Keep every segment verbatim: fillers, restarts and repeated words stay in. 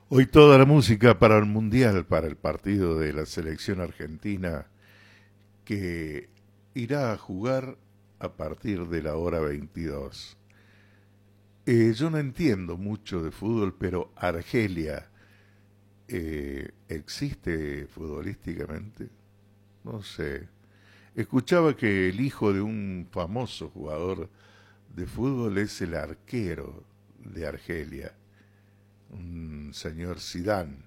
Hoy toda la música para el Mundial, para el partido de la selección argentina que irá a jugar a partir de la hora veintidós. Eh, yo no entiendo mucho de fútbol, pero Argelia eh, existe futbolísticamente. No sé. Escuchaba que el hijo de un famoso jugador de fútbol es el arquero de Argelia, un señor Zidane.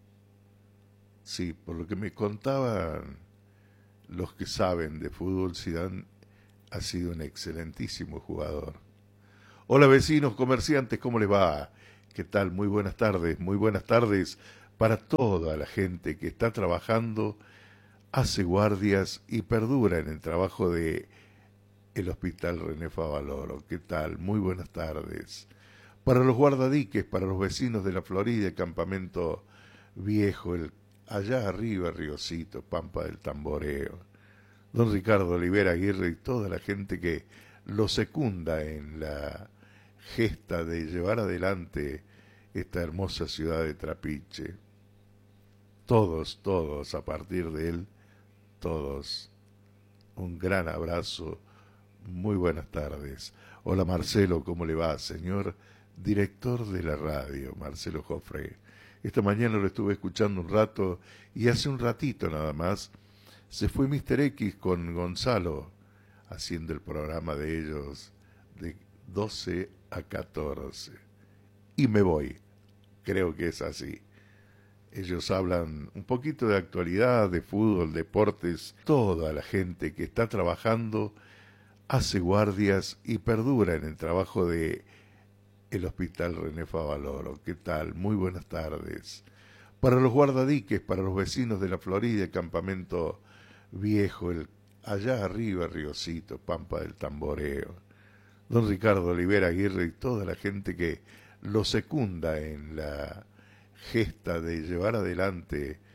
Sí, por lo que me contaban los que saben de fútbol, Zidane ha sido un excelentísimo jugador. Hola vecinos, comerciantes, ¿cómo les va? ¿Qué tal? Muy buenas tardes, muy buenas tardes para toda la gente que está trabajando, hace guardias y perdura en el trabajo de el Hospital René Favaloro. ¿Qué tal? Muy buenas tardes. Para los guardadiques, para los vecinos de la Florida, el Campamento Viejo, el, allá arriba, Riocito, Pampa del Tamboreo. Don Ricardo Olivera Aguirre y toda la gente que lo secunda en la gesta de llevar adelante esta hermosa ciudad de Trapiche. Todos, todos, a partir de él, todos. Un gran abrazo, muy buenas tardes. Hola Marcelo, ¿cómo le va, señor director de la radio, Marcelo Joffre? Esta mañana lo estuve escuchando un rato y hace un ratito nada más se fue míster X con Gonzalo haciendo el programa de ellos de doce a catorce. Y me voy, creo que es así. Ellos hablan un poquito de actualidad, de fútbol, deportes. Toda la gente que está trabajando hace guardias y perdura en el trabajo de el Hospital René Favaloro. ¿Qué tal? Muy buenas tardes. Para los guardadiques, para los vecinos de la Florida, el Campamento Viejo, el, allá arriba, Riocito, Pampa del Tamboreo. Don Ricardo Olivera Aguirre y toda la gente que lo secunda en la gesta de llevar adelante